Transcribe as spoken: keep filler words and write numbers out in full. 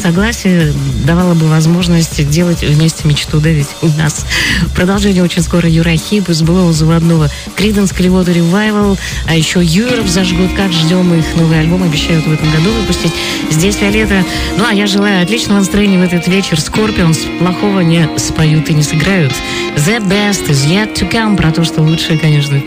согласие давало бы возможность делать вместе мечту, да, ведь у нас продолжение очень скоро Uriah Heep из былого заводного, Creedence Clearwater Revival, а еще Europe зажгут, как ждем их новый альбом, обещают в этом году выпустить. Здесь Виолетта. Ну, а я желаю отличного настроения в этот вечер. Scorpions плохого не споют и не сыграют. The best is yet to come, про то, что лучшее, конечно,